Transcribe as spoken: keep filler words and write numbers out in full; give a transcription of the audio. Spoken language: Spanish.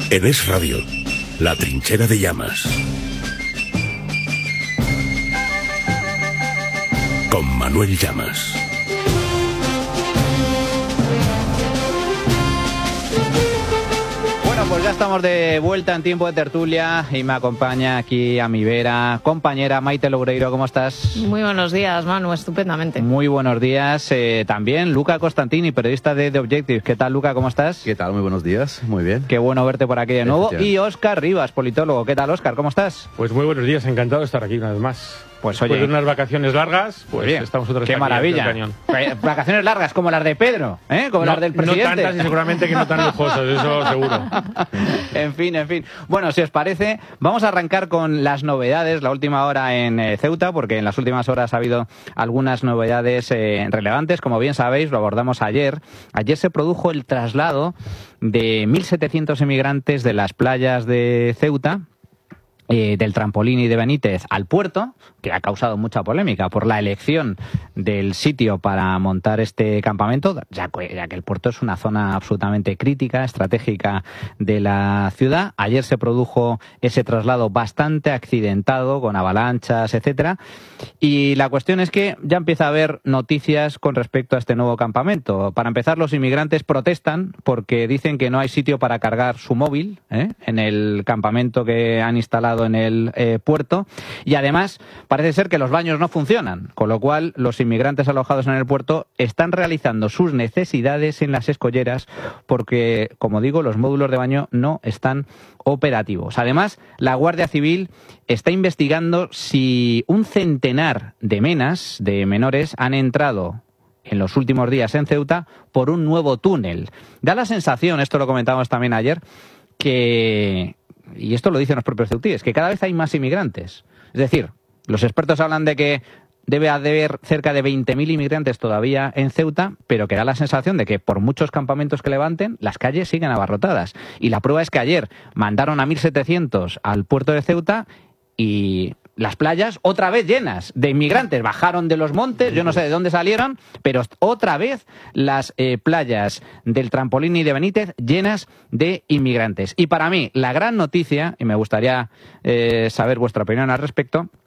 En Es Radio, La Trinchera de Llamas. Con Manuel Llamas. Bueno, pues ya estamos de vuelta en tiempo de tertulia y me acompaña aquí a mi vera compañera Maite Loureiro. ¿Cómo estás? Muy buenos días, Manu, estupendamente. Muy buenos días. Eh, también Luca Costantini, periodista de The Objective. ¿Qué tal, Luca? ¿Cómo estás? ¿Qué tal? Muy buenos días. Muy bien. Qué bueno verte por aquí de nuevo. Y Óscar Rivas, politólogo. ¿Qué tal, Óscar? ¿Cómo estás? Pues muy buenos días. Encantado de estar aquí una vez más. Pues Después oye, de unas vacaciones largas, pues bien, estamos otra vez qué aquí maravilla. al cañón. Vacaciones largas como las de Pedro, ¿eh? Como no, las del presidente. No tantas y seguramente que no tan lujosas, eso seguro. En fin, en fin. Bueno, si os parece, vamos a arrancar con las novedades, la última hora en eh, Ceuta, porque en las últimas horas ha habido algunas novedades eh, relevantes. Como bien sabéis, lo abordamos ayer. Ayer se produjo el traslado de mil setecientos inmigrantes de las playas de Ceuta, Eh, del Trampolini de Benítez al puerto, que ha causado mucha polémica por la elección del sitio para montar este campamento, ya que, ya que el puerto es una zona absolutamente crítica, estratégica de la ciudad. Ayer se produjo ese traslado bastante accidentado, con avalanchas, etcétera, y la cuestión es que ya empieza a haber noticias con respecto a este nuevo campamento. Para empezar, los inmigrantes protestan porque dicen que no hay sitio para cargar su móvil ¿eh? en el campamento que han instalado en el eh, puerto, y además parece ser que los baños no funcionan, con lo cual los inmigrantes alojados en el puerto están realizando sus necesidades en las escolleras porque, como digo, los módulos de baño no están operativos. Además, la Guardia Civil está investigando si un centenar de menas, de menores, han entrado en los últimos días en Ceuta por un nuevo túnel. Da la sensación, esto lo comentábamos también ayer, que, y esto lo dicen los propios ceutíes, que cada vez hay más inmigrantes. Es decir, los expertos hablan de que debe haber cerca de veinte mil inmigrantes todavía en Ceuta, pero que da la sensación de que por muchos campamentos que levanten, las calles siguen abarrotadas. Y la prueba es que ayer mandaron a mil setecientos al puerto de Ceuta y las playas otra vez llenas de inmigrantes. Bajaron de los montes, yo no sé de dónde salieron, pero otra vez las eh, playas del Trampolini de Benítez llenas de inmigrantes. Y para mí, la gran noticia, y me gustaría eh, saber vuestra opinión al respecto,